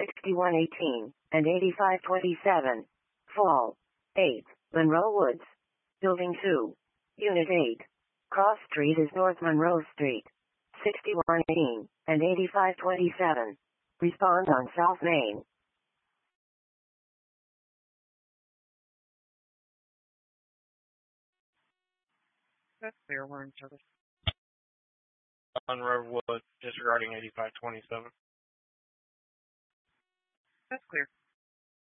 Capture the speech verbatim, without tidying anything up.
sixty-one eighteen, and eighty-five twenty-seven. Fall. eight. Monroe Woods. Building two. Unit eight. Cross Street is North Monroe Street. sixty-one eighteen, and eighty-five twenty-seven. Respond on South Main. That's clear. We're in service. Monroe Woods, disregarding eighty-five twenty-seven. That's clear.